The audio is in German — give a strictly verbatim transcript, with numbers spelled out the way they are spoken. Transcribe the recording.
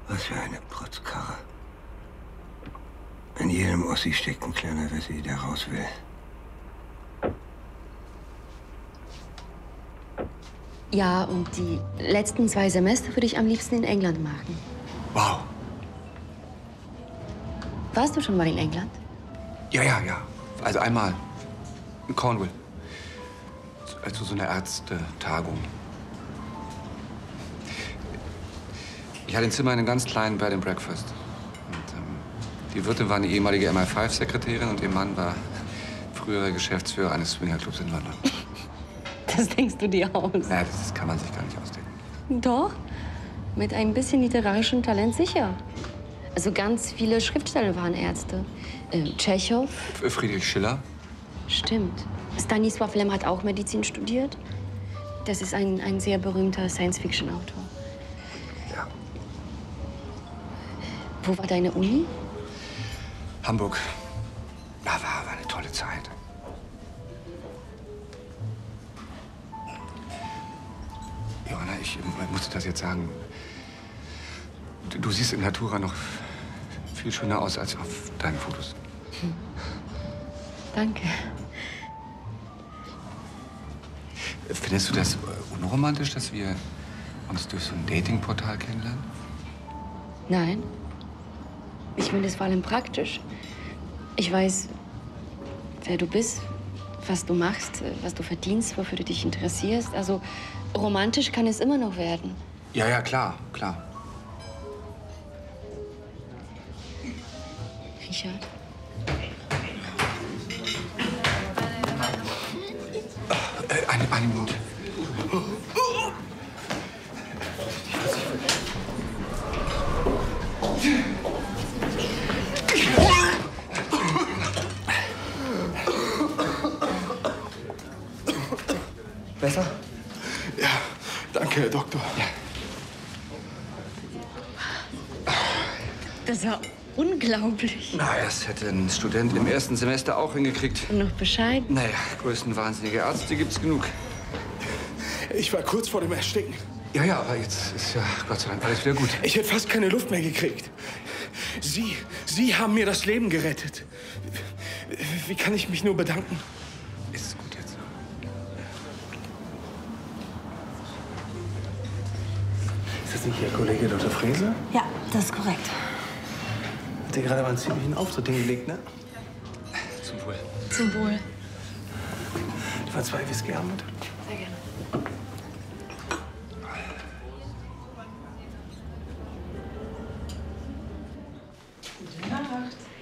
Was für eine Protzkarre. In jedem Ossi steckt ein kleiner Wessi, der raus will. Ja, und die letzten zwei Semester würde ich am liebsten in England machen. Wow. Warst du schon mal in England? Ja, ja, ja. Also einmal. In Cornwall. Zu so einer Ärztetagung. Ich hatte ein Zimmer in einem ganz kleinen Bed and Breakfast. Und, ähm, die Wirtin war eine ehemalige M I fünf Sekretärin und ihr Mann war früherer Geschäftsführer eines Swingerclubs in London. Das denkst du dir aus? Ja, das kann man sich gar nicht ausdenken. Doch. Mit ein bisschen literarischem Talent sicher. Also ganz viele Schriftsteller waren Ärzte. Äh, Tschechow. Friedrich Schiller. Stimmt. Stanisław Lem hat auch Medizin studiert. Das ist ein, ein sehr berühmter Science-Fiction-Autor. Ja. Wo war deine Uni? Hamburg. Ja, war, war eine tolle Zeit. Johanna, ich äh, musste das jetzt sagen. Du, du siehst in Natura noch viel schöner aus als auf deinen Fotos. Hm. Danke. Findest du das unromantisch, dass wir uns durch so ein Datingportal kennenlernen? Nein. Ich finde es vor allem praktisch. Ich weiß, wer du bist, was du machst, was du verdienst, wofür du dich interessierst. Also romantisch kann es immer noch werden. Ja, ja, klar, klar. Richard? Äh, eine, eine Minute. Besser? Ja, danke, Herr Doktor. Ja. Das war unglaublich. Na, das hätte ein Student im ersten Semester auch hingekriegt. Und noch bescheiden. Naja, größenwahnsinnige Ärzte gibt's genug. Ich war kurz vor dem Ersticken. Ja, ja, aber jetzt ist ja Gott sei Dank alles wieder gut. Ich hätte fast keine Luft mehr gekriegt. Sie, Sie haben mir das Leben gerettet. Wie kann ich mich nur bedanken? Ist gut jetzt. Ist das nicht Ihr Kollege Doktor Frese? Ja, das ist korrekt. Hat dir gerade mal einen ziemlichen Auftritt hingelegt, ne? Zum Wohl. Zum Wohl. Du war zwei Whisky haben, bitte. Sehr gerne. Gute Nacht.